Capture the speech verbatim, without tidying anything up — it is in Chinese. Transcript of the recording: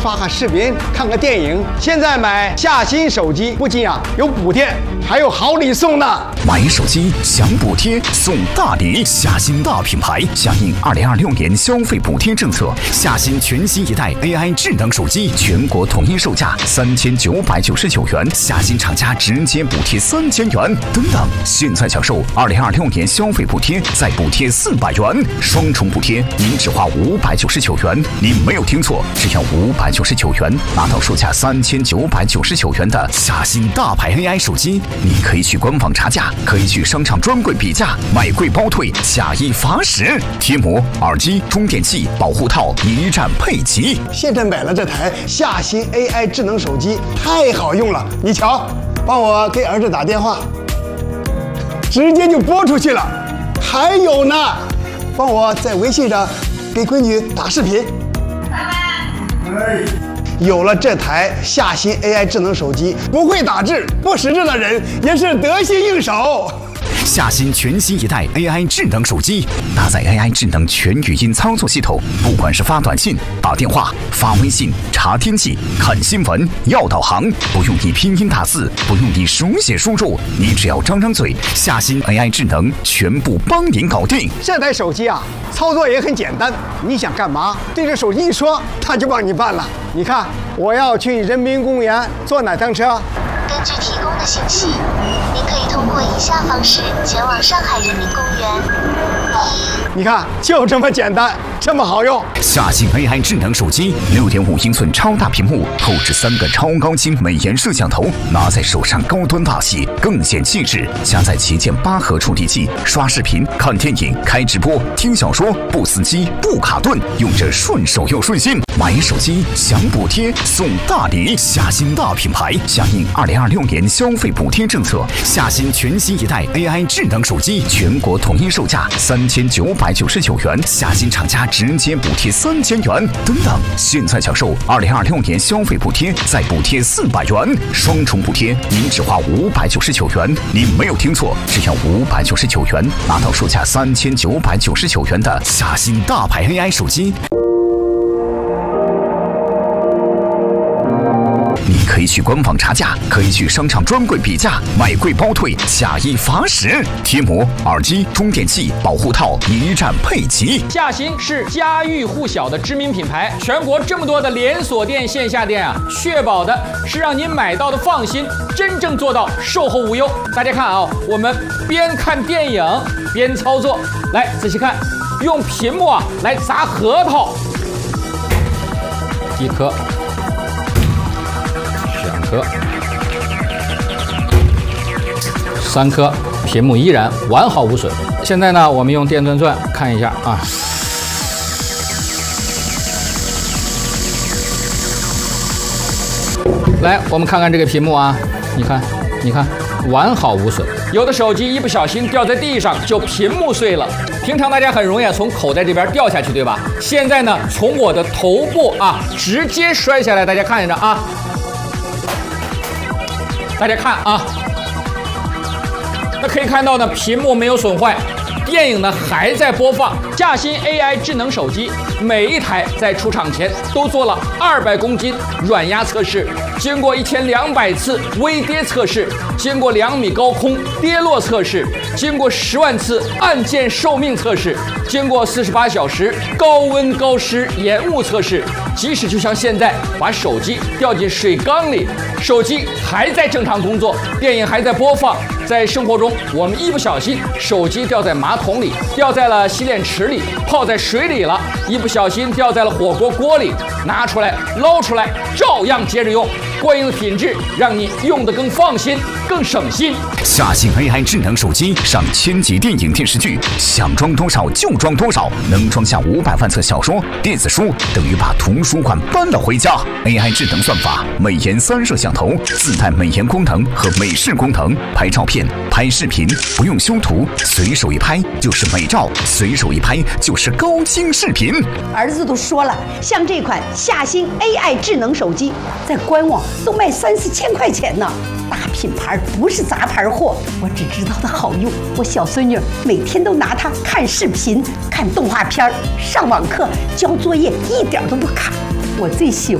发个视频、看个电影。现在买夏新手机，不仅啊有补贴，还有好礼送呢。 买手机享补贴送大礼，夏新大品牌响应二零二六年消费补贴政策，夏新全新一代 A I 智能手机全国统一售价三千九百九十九元，夏新厂家直接补贴三千元。等等，现在享受二零二六年消费补贴，再补贴四百元，双重补贴，您只花五百九十九元。您没有听错，只要五百九十九元，拿到售价三千九百九十九元的夏新大牌 A I 手机。你可以去官网查价，可以去商场专柜比价，买贵包退，假一罚十。贴膜、耳机、充电器、保护套一站配齐。 现在买了这台夏新 A I 智能手机，太好用了。你瞧，帮我给儿子打电话，直接就拨出去了。还有呢，帮我在微信上给闺女打视频。有了这台夏新 A I 智能手机，不会打字、不识字的人也是得心应手。 夏新全新一代 A I 智能手机，搭载 A I 智能全语音操作系统，不管是发短信、打电话、发微信、查天气、看新闻、要导航，不用你拼音打字，不用你手写输入，你只要张张嘴，夏新 A I 智能全部帮您搞定。 这台手机啊，操作也很简单，你想干嘛，对着手机一说，它就帮你办了。你看，我要去人民公园坐哪趟车？ 根据提供的信息，您可以通过以下方式前往上海人民公园。一， 你看，就这么简单，这么好用。 夏新 A I 智能手机，六点五英寸超大屏幕，后置三个超高清美颜摄像头，拿在手上高端大气，更显气质。加载旗舰八核处理器，刷视频、看电影、开直播、听小说，不死机、不卡顿，用着顺手又顺心。买手机享补贴送大礼，夏新大品牌响应二零二六年消费补贴政策，夏新全新一代 A I 智能手机全国统一售价三千九百九十九元，夏新厂家直接补贴三千元。等等，现在享受二零二六年消费补贴，再补贴四百元，双重补贴，您只花五百九十九元。您没有听错，只要五百九十九元，拿到售价三千九百九十九元的夏新大牌 A I 手机。你可以去官网查价，可以去商场专柜比价，买贵包退，假一罚十。贴膜、耳机、充电器、保护套一站配齐。 夏新是家喻户晓的知名品牌，全国这么多的连锁店、线下店啊，确保的是让您买到的放心，真正做到售后无忧。大家看啊，我们边看电影边操作，来仔细看，用屏幕啊来砸核桃，一颗。两颗，三颗，屏幕依然完好无损。现在呢，我们用电钻钻看一下啊。来，我们看看这个屏幕啊，你看，你看，完好无损。有的手机一不小心掉在地上，就屏幕碎了。平常大家很容易从口袋这边掉下去，对吧？现在呢，从我的头部啊直接摔下来，大家看着啊。大家看啊，那可以看到呢，屏幕没有损坏，电影呢还在播放。夏新 A I 智能手机每一台在出厂前都做了二百公斤软压测试，经过一千两百次微跌测试，经过两米高空跌落测试，经过十万次按键寿命测试，经过四十八小时高温高湿延误测试。即使就像现在把手机掉进水缸里，手机还在正常工作，电影还在播放。在生活中，我们一不小心手机掉在马桶里，掉在了洗脸池里，泡在水里了，一不小心掉在了火锅锅里，拿出来捞出来，照样接着用。过硬的品质让你用得更放心，更省心。 夏新 A I 智能手机上千集电影电视剧，想装多少就装多少，能装下五百万册小说、电子书，等于把图书馆搬了回家。A I 智能算法，美颜三摄像头，自带美颜功能和美视功能，拍照片、拍视频不用修图，随手一拍就是美照，随手一拍就是高清视频。 儿子都说了，像这款夏新 A I 智能手机，在官网都卖三四千块钱呢。大品牌不是杂牌货，我只知道它好用。我小孙女每天都拿它看视频、看动画片、上网课、交作业，一点都不卡。我最喜欢